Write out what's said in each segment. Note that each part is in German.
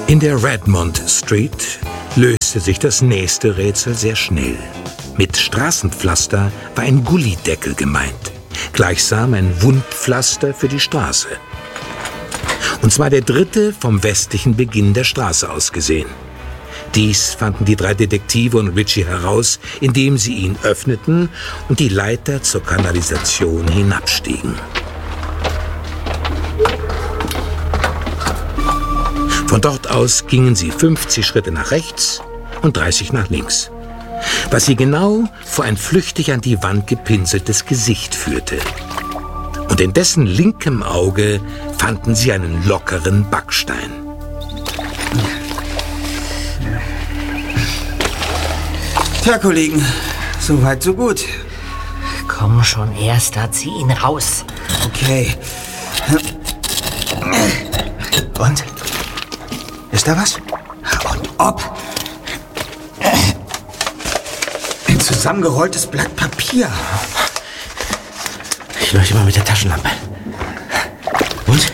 In der Redmond Street löste sich das nächste Rätsel sehr schnell. Mit Straßenpflaster war ein Gullideckel gemeint, gleichsam ein Wundpflaster für die Straße. Und zwar der dritte vom westlichen Beginn der Straße aus gesehen. Dies fanden die 3 Detektive und Ritchie heraus, indem sie ihn öffneten und die Leiter zur Kanalisation hinabstiegen. Von dort aus gingen sie 50 Schritte nach rechts und 30 nach links, was sie genau vor ein flüchtig an die Wand gepinseltes Gesicht führte. Und in dessen linkem Auge fanden sie einen lockeren Backstein. Tja, Kollegen, so weit, so gut. Komm schon, Erster, zieh ihn raus. Okay. Und? Ist da was? Und ob? Ein zusammengerolltes Blatt Papier. Ich leuchte mal mit der Taschenlampe. Und?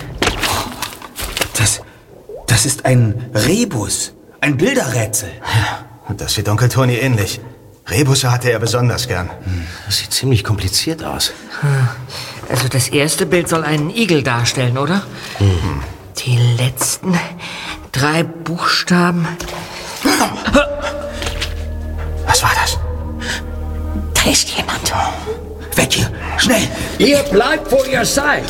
Das ist ein Rebus. Ein Bilderrätsel. Ja, das sieht Onkel Tony ähnlich. Rebusse hatte er besonders gern. Das sieht ziemlich kompliziert aus. Also das erste Bild soll einen Igel darstellen, oder? Mhm. Die letzten 3 Buchstaben. Was war das? Da ist jemand. Weg hier, schnell. Ihr bleibt, wo ihr seid.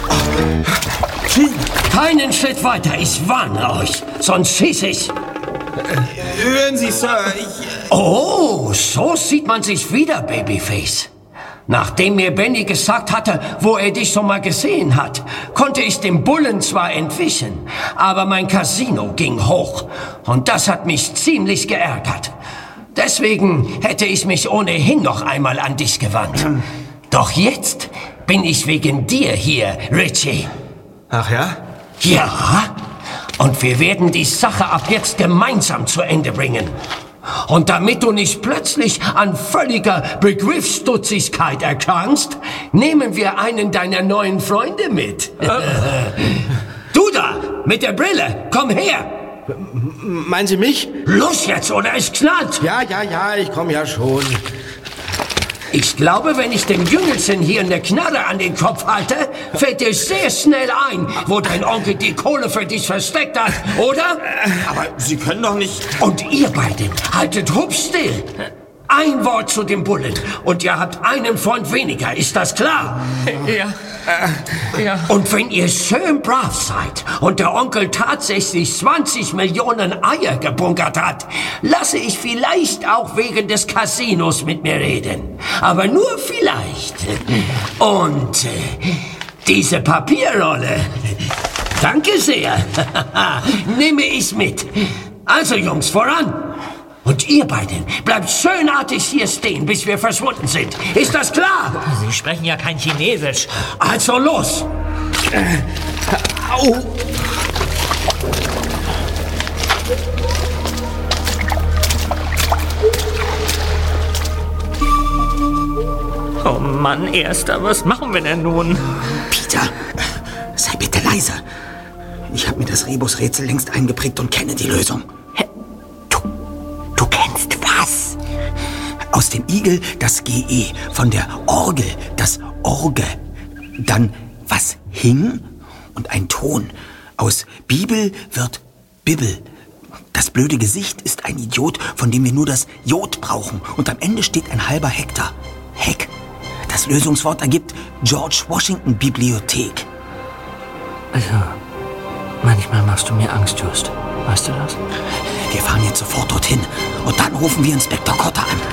Keinen Schritt weiter, ich warne euch, sonst schieße ich. Hören Sie, Sir, Oh, so sieht man sich wieder, Babyface. Nachdem mir Benny gesagt hatte, wo er dich schon mal gesehen hat, konnte ich dem Bullen zwar entwischen, aber mein Casino ging hoch und das hat mich ziemlich geärgert. Deswegen hätte ich mich ohnehin noch einmal an dich gewandt. Doch jetzt bin ich wegen dir hier, Ritchie. Ach ja? Ja, und wir werden die Sache ab jetzt gemeinsam zu Ende bringen. Und damit du nicht plötzlich an völliger Begriffsstutzigkeit erkrankst, nehmen wir einen deiner neuen Freunde mit. Du da, mit der Brille, komm her. Meinen Sie mich? Los jetzt, oder es knallt. Ja, ich komme ja schon. Ich glaube, wenn ich dem Jüngelchen hier eine Knarre an den Kopf halte, fällt dir sehr schnell ein, wo dein Onkel die Kohle für dich versteckt hat, oder? Aber Sie können doch nicht... Und ihr beiden haltet hupst still. Ein Wort zu dem Bullen und ihr habt einen Freund weniger, ist das klar? Ja. Ja. Und wenn ihr schön brav seid und der Onkel tatsächlich 20 Millionen Eier gebunkert hat, lasse ich vielleicht auch wegen des Casinos mit mir reden. Aber nur vielleicht. Und diese Papierrolle, danke sehr, nehme ich mit. Also Jungs, voran. Und ihr beiden bleibt schönartig hier stehen, bis wir verschwunden sind. Ist das klar? Sie sprechen ja kein Chinesisch. Also los! Au! Oh Mann, Erster, was machen wir denn nun? Peter, sei bitte leise. Ich habe mir das Rebus-Rätsel längst eingeprägt und kenne die Lösung. Du kennst was? Aus dem Igel das GE, von der Orgel das Orge, dann was hing und ein Ton. Aus Bibel wird Bibbel. Das blöde Gesicht ist ein Idiot, von dem wir nur das Jod brauchen. Und am Ende steht ein halber Hektar. Heck. Das Lösungswort ergibt George Washington Bibliothek. Also, manchmal machst du mir Angst, Just. Weißt du das? Wir fahren jetzt sofort dorthin und dann rufen wir Inspektor Cotter an.